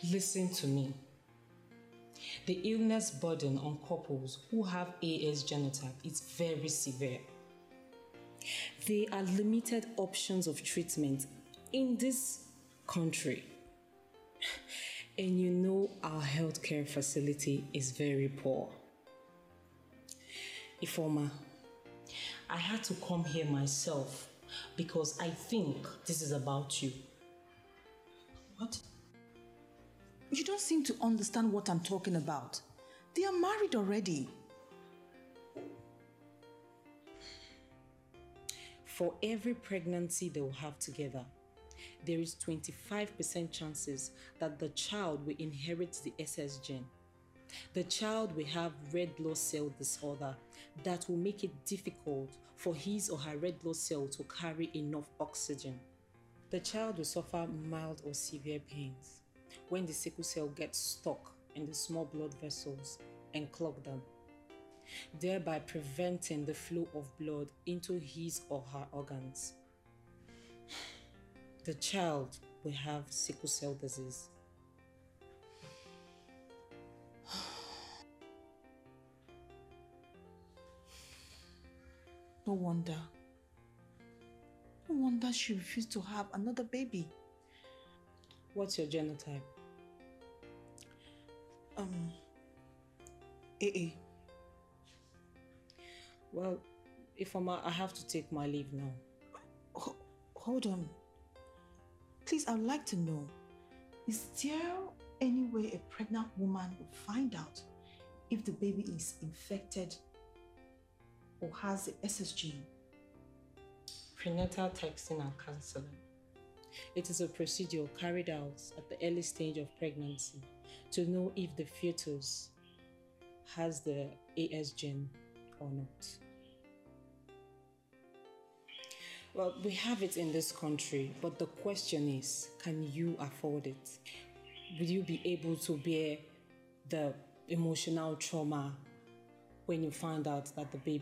Listen to me. The illness burden on couples who have AS genotype is very severe. There are limited options of treatment in this country. And you know our healthcare facility is very poor. Ifoma, I had to come here myself because I think this is about you. What? You don't seem to understand what I'm talking about. They are married already. For every pregnancy they will have together, there is 25% chances that the child will inherit the SS gene. The child will have red blood cell disorder that will make it difficult for his or her red blood cell to carry enough oxygen. The child will suffer mild or severe pains when the sickle cell gets stuck in the small blood vessels and clog them, thereby preventing the flow of blood into his or her organs. The child will have sickle cell disease. No wonder she refused to have another baby. What's your genotype? AA. Well, I have to take my leave now. Hold on. Please, I would like to know, is there any way a pregnant woman will find out if the baby is infected or has the SS gene? Prenatal texting and counseling. It is a procedure carried out at the early stage of pregnancy to know if the fetus has the AS gene or not. Well, we have it in this country, but the question is, can you afford it? Will you be able to bear the emotional trauma when you find out that the baby